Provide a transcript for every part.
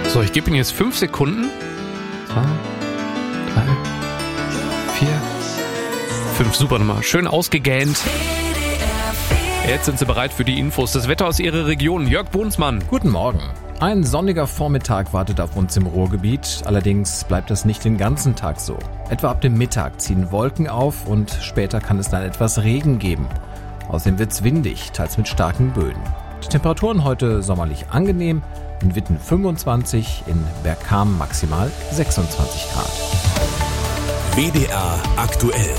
So, ich gebe Ihnen jetzt 5 Sekunden. 2, 3, 4, 5. Super Nummer. Schön ausgegähnt. Jetzt sind Sie bereit für die Infos. Das Wetter aus Ihrer Region. Jörg Bohnsmann. Guten Morgen. Ein sonniger Vormittag wartet auf uns im Ruhrgebiet. Allerdings bleibt das nicht den ganzen Tag so. Etwa ab dem Mittag ziehen Wolken auf und später kann es dann etwas Regen geben. Außerdem wird's windig, teils mit starken Böen. Die Temperaturen heute sommerlich angenehm. In Witten 25, in Bergkamen maximal 26 Grad. WDR aktuell.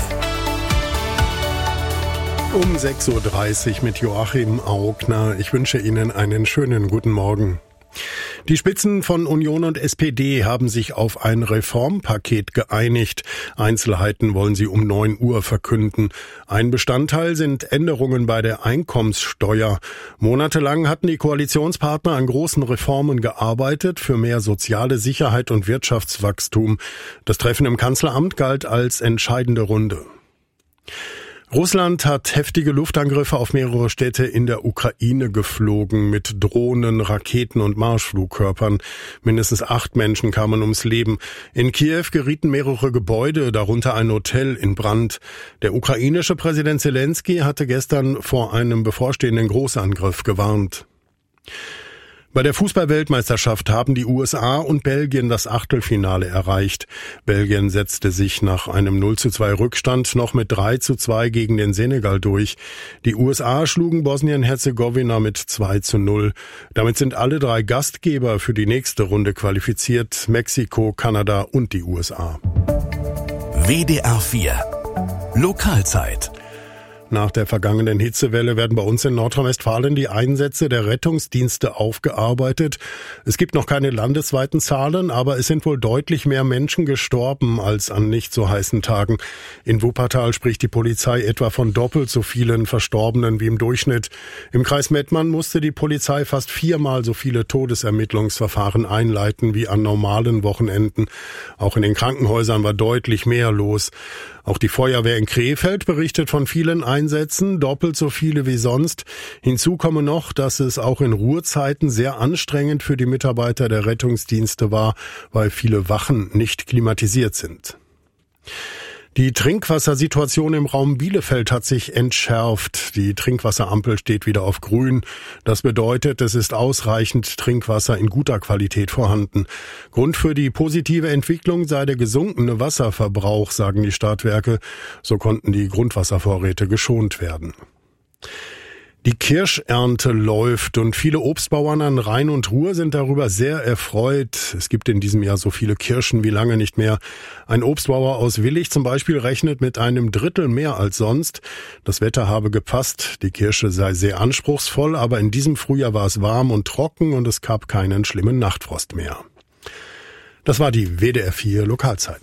Um 6.30 Uhr mit Joachim Augner. Ich wünsche Ihnen einen schönen guten Morgen. Die Spitzen von Union und SPD haben sich auf ein Reformpaket geeinigt. Einzelheiten wollen sie um 9 Uhr verkünden. Ein Bestandteil sind Änderungen bei der Einkommenssteuer. Monatelang hatten die Koalitionspartner an großen Reformen gearbeitet für mehr soziale Sicherheit und Wirtschaftswachstum. Das Treffen im Kanzleramt galt als entscheidende Runde. Russland hat heftige Luftangriffe auf mehrere Städte in der Ukraine geflogen mit Drohnen, Raketen und Marschflugkörpern. Mindestens 8 Menschen kamen ums Leben. In Kiew gerieten mehrere Gebäude, darunter ein Hotel, in Brand. Der ukrainische Präsident Zelensky hatte gestern vor einem bevorstehenden Großangriff gewarnt. Bei der Fußball-Weltmeisterschaft haben die USA und Belgien das Achtelfinale erreicht. Belgien setzte sich nach einem 0:2 Rückstand noch mit 3:2 gegen den Senegal durch. Die USA schlugen Bosnien-Herzegowina mit 2:0. Damit sind alle 3 Gastgeber für die nächste Runde qualifiziert: Mexiko, Kanada und die USA. WDR 4 Lokalzeit. Nach der vergangenen Hitzewelle werden bei uns in Nordrhein-Westfalen die Einsätze der Rettungsdienste aufgearbeitet. Es gibt noch keine landesweiten Zahlen, aber es sind wohl deutlich mehr Menschen gestorben als an nicht so heißen Tagen. In Wuppertal spricht die Polizei etwa von doppelt so vielen Verstorbenen wie im Durchschnitt. Im Kreis Mettmann musste die Polizei fast 4-mal so viele Todesermittlungsverfahren einleiten wie an normalen Wochenenden. Auch in den Krankenhäusern war deutlich mehr los. Auch die Feuerwehr in Krefeld berichtet von vielen Einsätzen, doppelt so viele wie sonst. Hinzu komme noch, dass es auch in Ruhezeiten sehr anstrengend für die Mitarbeiter der Rettungsdienste war, weil viele Wachen nicht klimatisiert sind. Die Trinkwassersituation im Raum Bielefeld hat sich entschärft. Die Trinkwasserampel steht wieder auf grün. Das bedeutet, es ist ausreichend Trinkwasser in guter Qualität vorhanden. Grund für die positive Entwicklung sei der gesunkene Wasserverbrauch, sagen die Stadtwerke. So konnten die Grundwasservorräte geschont werden. Die Kirschernte läuft und viele Obstbauern an Rhein und Ruhr sind darüber sehr erfreut. Es gibt in diesem Jahr so viele Kirschen wie lange nicht mehr. Ein Obstbauer aus Willich zum Beispiel rechnet mit einem Drittel mehr als sonst. Das Wetter habe gepasst, die Kirsche sei sehr anspruchsvoll, aber in diesem Frühjahr war es warm und trocken und es gab keinen schlimmen Nachtfrost mehr. Das war die WDR 4 Lokalzeit.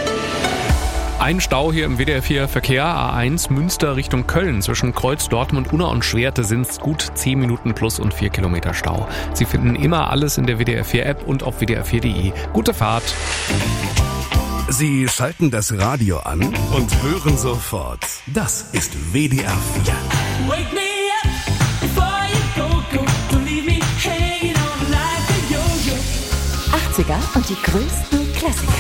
Ein Stau hier im WDR 4 Verkehr, A1 Münster Richtung Köln. Zwischen Kreuz, Dortmund, Unna und Schwerte sind es gut 10 Minuten plus und 4 Kilometer Stau. Sie finden immer alles in der WDR 4 App und auf wdr4.de. Gute Fahrt. Sie schalten das Radio an und hören sofort. Das ist WDR 4. Wake me up before you go leave me hanging on like a yo-yo. 80er und die größten Klassiker.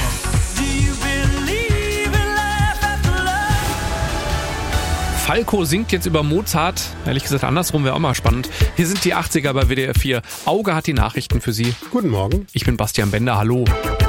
Falco singt jetzt über Mozart. Ehrlich gesagt, andersrum wäre auch mal spannend. Hier sind die 80er bei WDR 4. Auge hat die Nachrichten für Sie. Guten Morgen. Ich bin Bastian Bender. Hallo.